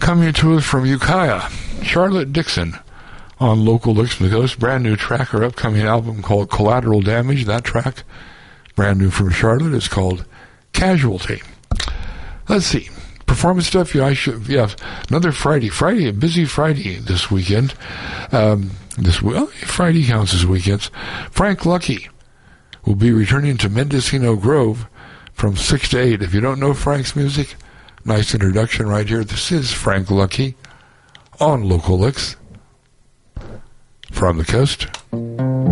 Coming to us from Ukiah, Charlotte Dixon on Local Licks from the Coast. Brand new track, her upcoming album called Collateral Damage. That track, brand new from Charlotte, is called Casualty. Let's see. Performance stuff, another Friday, a busy Friday this weekend. Friday counts as weekends. Frank Lucky will be returning to Mendocino Grove from 6 to 8. If you don't know Frank's music, nice introduction right here. This is Frank Lucky on Local Licks from the Coast.